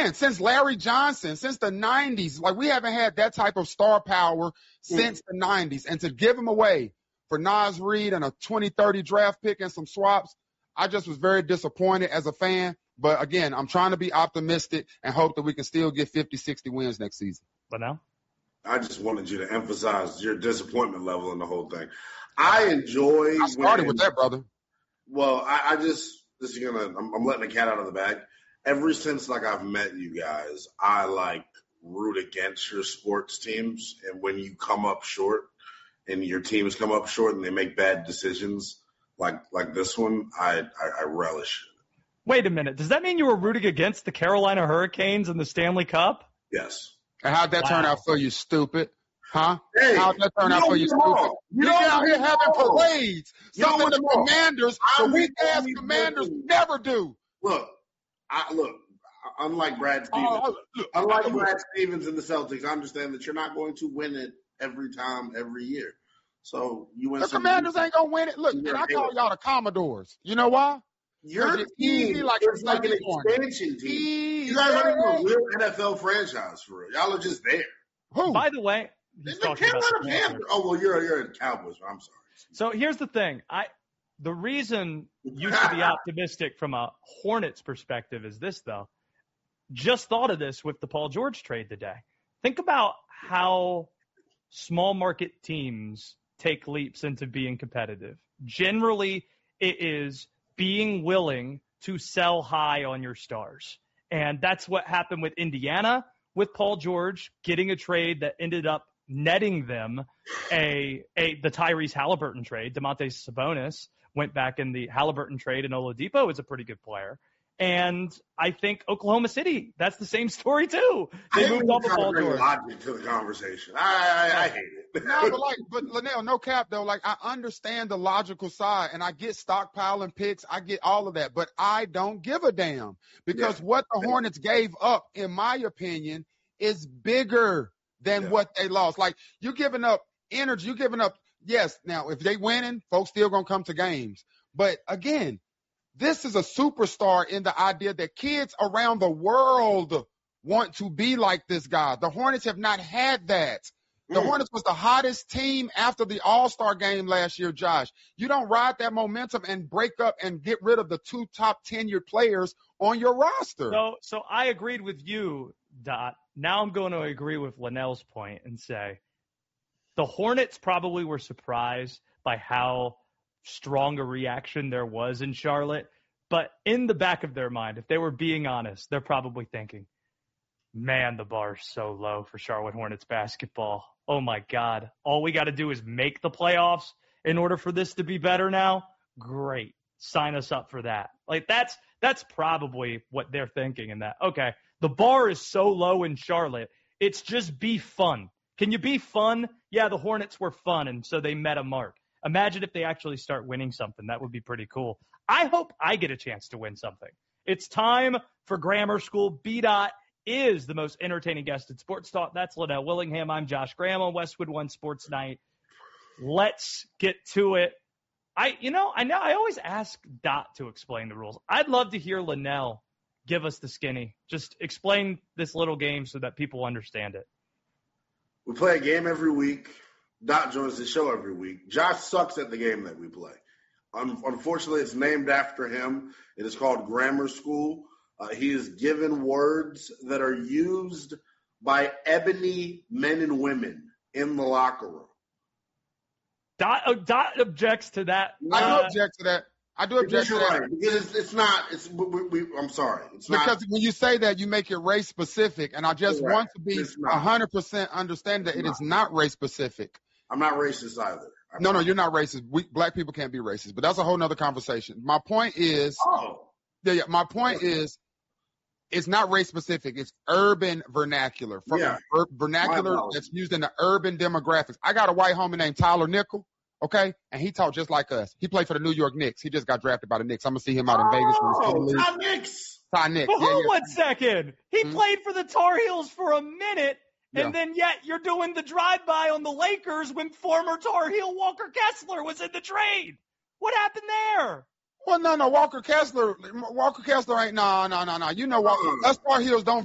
Again, since Larry Johnson, since the 90s, like we haven't had that type of star power since the 90s. And to give him away for Nas Reed and a 2030 draft pick and some swaps, I just was very disappointed as a fan. But again, I'm trying to be optimistic and hope that we can still get 50, 60 wins next season. But now? I just wanted you to emphasize your disappointment level in the whole thing. I started with that, brother. Well, I'm letting the cat out of the bag. Ever since I've met you guys, I root against your sports teams, and when you come up short and your teams come up short and they make bad decisions like this one, I relish it. Wait a minute. Does that mean you were rooting against the Carolina Hurricanes in the Stanley Cup? Yes. And how'd that turn out for you, stupid? Huh? Hey, how'd that turn out for you, stupid? You're out here having parades. Something the Commanders, the weak-ass Commanders never do. Look, unlike Brad Stevens, Brad Stevens and the Celtics, I understand that you're not going to win it every time, every year. So you win. The Commanders ain't gonna win it. Look, and I call y'all the Commodores. You know why? Your team is like an expansion team. You guys aren't even a real NFL franchise for real. Y'all are just there. Who? By the way, the Carolina Panthers. Oh well, you're a Cowboys. I'm sorry. So here's the thing. The reason you should be optimistic from a Hornets perspective is this, though. Just thought of this with the Paul George trade today. Think about how small market teams take leaps into being competitive. Generally, it is being willing to sell high on your stars. And that's what happened with Indiana with Paul George, getting a trade that ended up netting them the Tyrese Halliburton trade. Domantas Sabonis went back in the Halliburton trade, and Oladipo is a pretty good player. And I think Oklahoma City, that's the same story too. They moved off of Paul George. Logic to the conversation. I hate it. No, but Linnell, no cap though. I understand the logical side, and I get stockpiling picks. I get all of that, but I don't give a damn because what the Hornets gave up, in my opinion, is bigger than what they lost. You're giving up energy. You're giving up. Yes. Now, if they winning, folks still gonna come to games. But again, this is a superstar in the idea that kids around the world want to be like this guy. The Hornets have not had that. The Hornets was the hottest team after the All-Star game last year, Josh. You don't ride that momentum and break up and get rid of the two top tenured players on your roster. So I agreed with you, Dot. Now I'm going to agree with Linnell's point and say the Hornets probably were surprised by how strong a reaction there was in Charlotte. But in the back of their mind, if they were being honest, they're probably thinking, man, the bar's so low for Charlotte Hornets basketball. Oh, my God. All we got to do is make the playoffs in order for this to be better now? Great. Sign us up for that. That's probably what they're thinking in that. Okay, the bar is so low in Charlotte, it's just be fun. Can you be fun? Yeah, the Hornets were fun, and so they met a mark. Imagine if they actually start winning something. That would be pretty cool. I hope I get a chance to win something. It's time for Grammar School. B-Dot is the most entertaining guest at Sports Talk. That's Linnell Willingham. I'm Josh Graham on Westwood One Sports Night. Let's get to it. I always ask Dot to explain the rules. I'd love to hear Linnell give us the skinny. Just explain this little game so that people understand it. We play a game every week. Dot joins the show every week. Josh sucks at the game that we play. Unfortunately, it's named after him. It is called Grammar School. He is given words that are used by ebony men and women in the locker room. Dot objects to that. I do object to that. Right, because it's not. I'm sorry. It's not. Because when you say that, you make it race specific, and I just want to be 100% understand that it is not race specific. I'm not racist either. No, you're not racist. Black people can't be racist, but that's a whole nother conversation. My point is, my point is, it's not race specific. It's urban vernacular. Vernacular that's used in the urban demographics. I got a white homie named Tyler Nickel, okay? And he talked just like us. He played for the New York Knicks. He just got drafted by the Knicks. I'm going to see him out in Vegas. Ty Nicks. Hold 1 second. He played for the Tar Heels for a minute, and then yet you're doing the drive-by on the Lakers when former Tar Heel Walker Kessler was in the trade. What happened there? Well, no. Walker Kessler ain't, no. You know, us Tar Heels don't